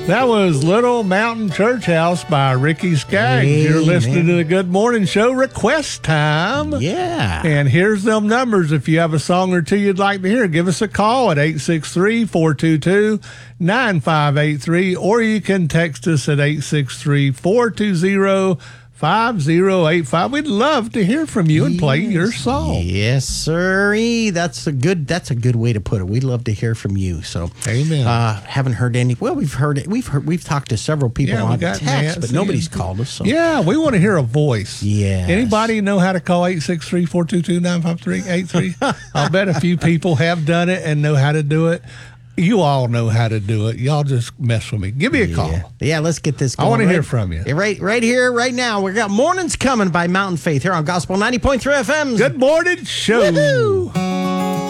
That was Little Mountain Church House by Ricky Skaggs. You're listening to the Good Morning Show request time. Yeah. And here's them numbers. If you have a song or two you'd like to hear, give us a call at 863-422-9583, or you can text us at 863-420-5085. We'd love to hear from you and play your song. Yes, sirree. That's a good way to put it. We'd love to hear from you. So, amen. Haven't heard any. Well, we've talked to several people on text, but nobody's called us. So. Yeah, we want to hear a voice. Yeah. Anybody know how to call 863-422-9583? I'll bet a few people have done it and know how to do it. You all know how to do it. Y'all just mess with me. Give me a call. Yeah, let's get this going. I want to hear from you. Right here, right now. We got Mornings Coming by Mountain Faith here on Gospel 90.3 FM. Good Morning Show. Woo-hoo!